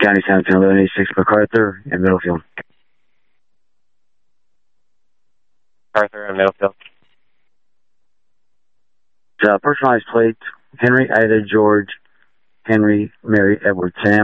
County 171186 MacArthur and Middlefield. MacArthur and Middlefield. Personalized plate, Henry, Ida, George, Henry, Mary, Edward, Sam.